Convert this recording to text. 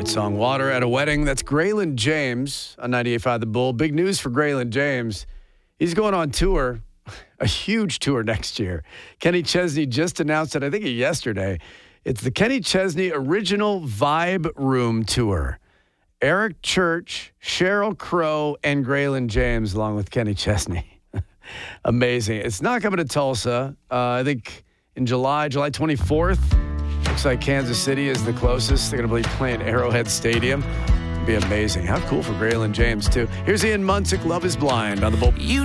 Great song, Water at a Wedding. That's Graylin James on 98.5 The Bull. Big news for Graylin James. He's going on tour, a huge tour next year. Kenny Chesney just announced it, I think yesterday. It's the Kenny Chesney Original Vibe Room Tour. Eric Church, Sheryl Crow, and Graylin James, along with Kenny Chesney. Amazing. It's not coming to Tulsa. I think in July 24th. Looks like Kansas City is the closest. They're going to be playing Arrowhead Stadium. It'd be amazing. How cool for Graylin James, too. Here's Ian Munsick, Love is Blind on the Bull.